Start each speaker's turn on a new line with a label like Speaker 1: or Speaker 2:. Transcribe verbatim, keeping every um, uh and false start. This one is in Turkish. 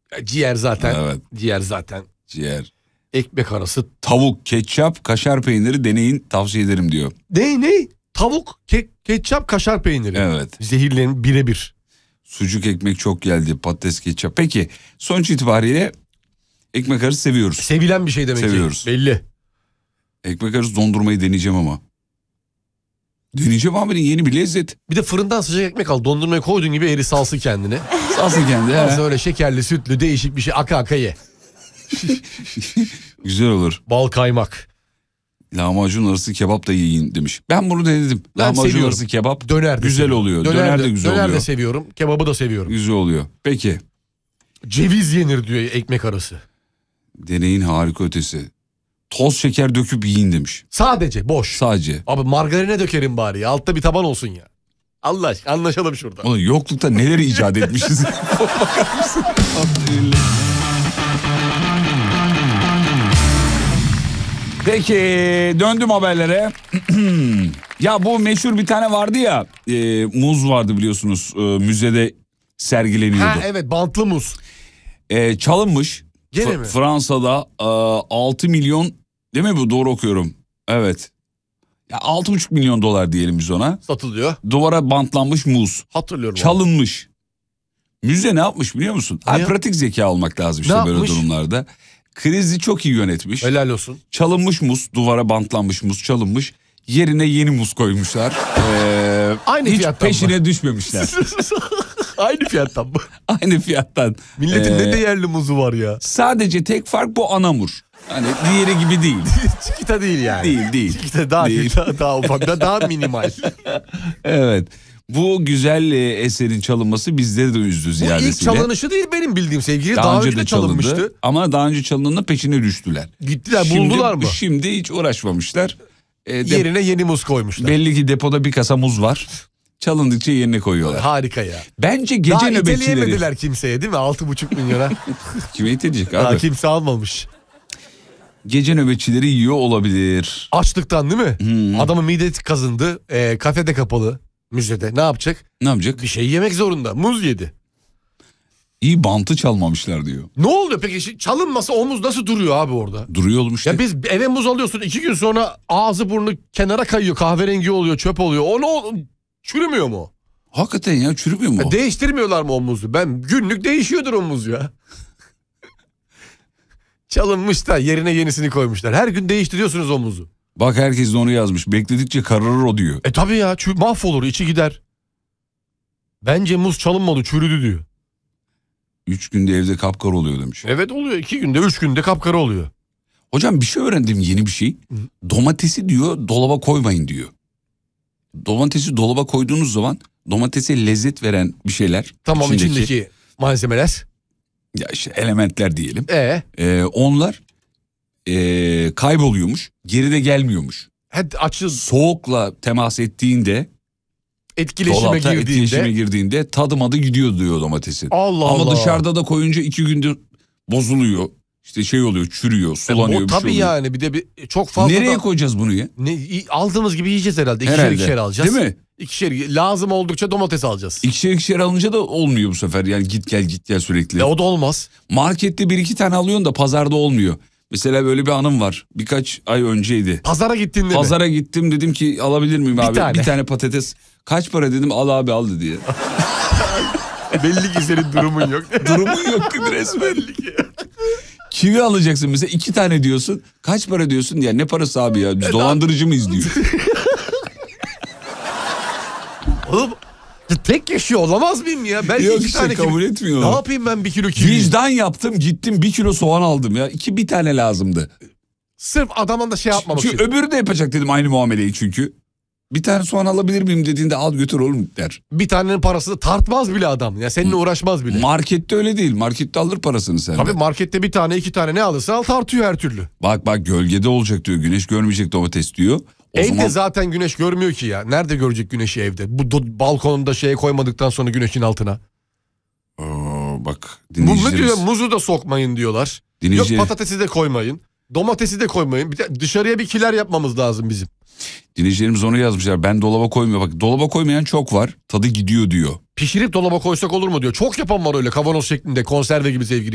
Speaker 1: Ciğer zaten.
Speaker 2: Evet.
Speaker 1: Ciğer zaten.
Speaker 2: Ciğer.
Speaker 1: Ekmek arası.
Speaker 2: Tavuk, ketçap, kaşar peyniri deneyin, tavsiye ederim diyor.
Speaker 1: Ne ne? Tavuk, ke ketçap, kaşar peyniri.
Speaker 2: Evet.
Speaker 1: Zehirlerin birebir.
Speaker 2: Sucuk ekmek çok geldi, patates ketçap. Peki sonuç itibariyle ekmek arası seviyoruz.
Speaker 1: Sevilen bir şey demek
Speaker 2: Seviyoruz.
Speaker 1: ki. Belli.
Speaker 2: Ekmek arası dondurmayı deneyeceğim ama. Deneyeceğim abi, yeni bir lezzet.
Speaker 1: Bir de fırından sıcak ekmek al. Dondurmayı koyduğun gibi eri salsın kendine.
Speaker 2: Salsın kendi.
Speaker 1: Alsın öyle şekerli, sütlü, değişik bir şey. Aka aka ye.
Speaker 2: Güzel olur.
Speaker 1: Bal kaymak.
Speaker 2: Lahmacun arası kebap da yiyin demiş. Ben bunu denedim.
Speaker 1: Ben
Speaker 2: Lahmacun
Speaker 1: seviyorum.
Speaker 2: arası kebap
Speaker 1: Döner de
Speaker 2: güzel
Speaker 1: seviyorum.
Speaker 2: oluyor.
Speaker 1: Döner,
Speaker 2: Döner
Speaker 1: de,
Speaker 2: de güzel
Speaker 1: döner
Speaker 2: oluyor.
Speaker 1: de seviyorum. Kebabı da seviyorum.
Speaker 2: Güzel oluyor. Peki.
Speaker 1: Ceviz yenir diyor ekmek arası.
Speaker 2: Deneyin, harika ötesi. Toz şeker döküp yiyin demiş.
Speaker 1: Sadece boş.
Speaker 2: Sadece.
Speaker 1: Abi margarine dökerim bari ya. Altta bir taban olsun ya. Allah aşkına anlaşalım şurada.
Speaker 2: Oğlum yoklukta neleri icat etmişiz. Bakar mısın? Peki döndüm haberlere. Ya bu meşhur bir tane vardı ya, e, muz vardı biliyorsunuz, e, müzede sergileniyordu.
Speaker 1: Ha evet, bantlı muz.
Speaker 2: E, çalınmış.
Speaker 1: Gene
Speaker 2: F-
Speaker 1: mi?
Speaker 2: Fransa'da e, altı milyon, değil mi bu, doğru okuyorum? Evet. Ya altı buçuk milyon dolar diyelim biz ona.
Speaker 1: Satılıyor.
Speaker 2: Duvara bantlanmış muz.
Speaker 1: Hatırlıyorum.
Speaker 2: Çalınmış. Müze ne yapmış biliyor musun? Ay, pratik zeka olmak lazım işte
Speaker 1: Ne
Speaker 2: böyle
Speaker 1: yapmış?
Speaker 2: durumlarda. Krizi çok iyi yönetmiş.
Speaker 1: Helal olsun.
Speaker 2: Çalınmış muz, duvara bantlanmış muz çalınmış. Yerine yeni muz koymuşlar. Ee,
Speaker 1: Aynı
Speaker 2: hiç
Speaker 1: fiyattan
Speaker 2: peşine
Speaker 1: mı?
Speaker 2: düşmemişler.
Speaker 1: Aynı fiyattan mı?
Speaker 2: Aynı fiyattan.
Speaker 1: Milletin
Speaker 2: Ee,
Speaker 1: ne değerli muzu var ya.
Speaker 2: Sadece tek fark bu anamur. Hani diğeri gibi değil.
Speaker 1: Çikita değil yani.
Speaker 2: Değil değil.
Speaker 1: Çikita daha
Speaker 2: Değil.
Speaker 1: daha, daha ufak, daha minimal.
Speaker 2: Evet. Bu güzel e, eserin çalınması bizleri de üzdü
Speaker 1: Bu
Speaker 2: ziyadesiyle.
Speaker 1: ilk çalınışı değil benim bildiğim sevgili.
Speaker 2: Daha,
Speaker 1: Daha,
Speaker 2: önce
Speaker 1: önce
Speaker 2: de
Speaker 1: de çalınmıştı.
Speaker 2: çalındı. Ama daha önce çalındığında peşine düştüler.
Speaker 1: Gittiler
Speaker 2: Şimdi-
Speaker 1: buldular mı?
Speaker 2: Şimdi hiç uğraşmamışlar. E, de-
Speaker 1: Yerine yeni muz koymuşlar.
Speaker 2: belli ki depoda bir kasa muz var. Çalındıkça yerine koyuyorlar.
Speaker 1: Harika ya.
Speaker 2: Bence gece
Speaker 1: Daha
Speaker 2: nöbetçileri.
Speaker 1: iteleyemediler kimseye değil mi? Altı buçuk milyona.
Speaker 2: Kime itecek
Speaker 1: Daha
Speaker 2: abi?
Speaker 1: kimse almamış.
Speaker 2: Gece nöbetçileri yiyor olabilir.
Speaker 1: Açlıktan değil mi?
Speaker 2: Hmm.
Speaker 1: Adamın midesi kazındı. E, kafede kapalı. Müzede. Ne yapacak?
Speaker 2: Ne yapacak?
Speaker 1: Bir şey yemek zorunda. Muz yedi.
Speaker 2: İyi bantı çalmamışlar diyor.
Speaker 1: Ne oluyor peki? Şi- Çalınmasa o muz nasıl duruyor abi orada?
Speaker 2: Duruyor oğlum işte.
Speaker 1: Ya biz eve muz alıyorsun, iki gün sonra ağzı burnu kenara kayıyor, kahverengi oluyor, çöp oluyor. O ne ol- çürümüyor mu?
Speaker 2: Hakikaten ya, çürümüyor mu?
Speaker 1: Ya değiştirmiyorlar mı o muzu? Ben günlük değişiyordur o muz ya. Çalınmış da yerine yenisini koymuşlar. Her gün değiştiriyorsunuz o muzu.
Speaker 2: Bak herkes de onu yazmış. Bekledikçe kararır o diyor.
Speaker 1: E tabii ya, çü- mahvolur, içi gider. Bence muz çalınmadı, çürüdü diyor.
Speaker 2: Üç günde evde kapkar oluyor demiş.
Speaker 1: Evet oluyor, iki günde, üç günde kapkara oluyor.
Speaker 2: Hocam bir şey öğrendim, yeni bir şey. Domatesi diyor dolaba koymayın diyor. Domatesi dolaba koyduğunuz zaman domatese lezzet veren bir şeyler.
Speaker 1: Tamam, içindeki malzemeler.
Speaker 2: Ya işte elementler diyelim.
Speaker 1: E
Speaker 2: Ee, onlar ee, kayboluyormuş. Geride gelmiyormuş.
Speaker 1: hadi açıl,
Speaker 2: Soğukla temas ettiğinde,
Speaker 1: etkileşime
Speaker 2: dolapta
Speaker 1: girdiğinde.
Speaker 2: etkileşime girdiğinde tadı madı gidiyor diyor domatesin.
Speaker 1: Allah
Speaker 2: Ama
Speaker 1: Allah.
Speaker 2: dışarıda da koyunca iki günde bozuluyor. İşte şey oluyor, çürüyor,
Speaker 1: E,
Speaker 2: sulanıyor.
Speaker 1: bu
Speaker 2: bir şey
Speaker 1: tabii
Speaker 2: oluyor.
Speaker 1: yani, bir de bir, çok fazla
Speaker 2: Nereye
Speaker 1: da,
Speaker 2: koyacağız bunu ya?
Speaker 1: ne, aldığımız gibi yiyeceğiz herhalde. İkişer
Speaker 2: Herhalde.
Speaker 1: ikişer alacağız.
Speaker 2: Değil mi?
Speaker 1: İkişer, lazım oldukça domates alacağız.
Speaker 2: İkişer ikişer alınca da olmuyor bu sefer. Yani git gel git gel sürekli.
Speaker 1: E o da olmaz.
Speaker 2: Markette bir iki tane alıyorsun da pazarda olmuyor. Mesela böyle bir anım var. Birkaç ay önceydi.
Speaker 1: Pazara gittin mi?
Speaker 2: Pazara gittim, dedim ki alabilir miyim
Speaker 1: Bir
Speaker 2: abi?
Speaker 1: tane.
Speaker 2: Bir tane patates. Kaç para dedim, al abi al dedi ya.
Speaker 1: Belli ki senin durumun yok.
Speaker 2: Durumun yok ki resmen. Kivi alacaksın mesela, iki tane diyorsun. Kaç para diyorsun? Ya ne parası abi ya, biz dolandırıcı mıyız diyor.
Speaker 1: Oğlum tek yaşıyor olamaz mıyım ya? Belki
Speaker 2: Yok
Speaker 1: iki
Speaker 2: işte,
Speaker 1: tane
Speaker 2: kabul
Speaker 1: kivi-
Speaker 2: etmiyor.
Speaker 1: Ne yapayım ben bir kilo kivi?
Speaker 2: Vicdan yaptım, gittim bir kilo soğan aldım ya. İki bir tane lazımdı.
Speaker 1: Sırf adamın da şey yapmamak
Speaker 2: Çünkü
Speaker 1: için.
Speaker 2: öbürü de yapacak dedim aynı muameleyi çünkü. Bir tane soğan alabilir miyim dediğinde al götür oğlum der.
Speaker 1: Bir tanenin parasını tartmaz bile adam. Ya seninle uğraşmaz bile.
Speaker 2: Markette öyle değil. Markette alır parasını sen.
Speaker 1: Tabii markette bir tane iki tane ne alırsa al, tartıyor her türlü.
Speaker 2: Bak bak gölgede olacak diyor. Güneş görmeyecek domates diyor. O
Speaker 1: Evde
Speaker 2: zaman
Speaker 1: zaten güneş görmüyor ki ya. Nerede görecek güneşi evde? Bu do- balkonunda şeye koymadıktan sonra güneşin altına.
Speaker 2: Aa, bak
Speaker 1: Bu ne diyor?
Speaker 2: dinleyicilerimiz.
Speaker 1: Muzu da sokmayın diyorlar.
Speaker 2: Dinleyici-
Speaker 1: Yok patatesi de koymayın. Domatesi de koymayın. Bir de dışarıya bir kiler yapmamız lazım bizim.
Speaker 2: Dinleyicilerimiz onu yazmışlar. Ben dolaba koymuyor. Bak dolaba koymayan çok var. Tadı gidiyor diyor.
Speaker 1: Pişirip dolaba koysak olur mu diyor. Çok yapan var öyle kavanoz şeklinde konserve gibi sevgili